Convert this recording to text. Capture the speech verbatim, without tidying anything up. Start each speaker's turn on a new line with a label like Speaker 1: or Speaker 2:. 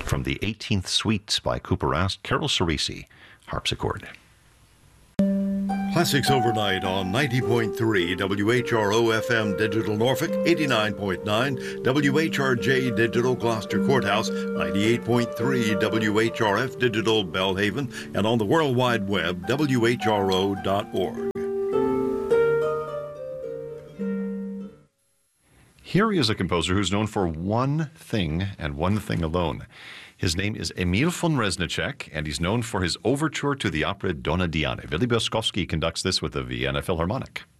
Speaker 1: From the eighteenth Suite by Cooper Rast, Carol Cerisi, harpsichord.
Speaker 2: Classics Overnight on ninety point three W H R O F M Digital Norfolk, eighty-nine point nine W H R J Digital Gloucester Courthouse, ninety-eight point three W H R F Digital Belhaven, and on the World Wide Web, W H R O dot org.
Speaker 1: Here is a composer who's known for one thing and one thing alone. His name is Emil von Reznicek, and he's known for his overture to the opera Donna Diana. Willi Bierzkowski conducts this with the Vienna Philharmonic.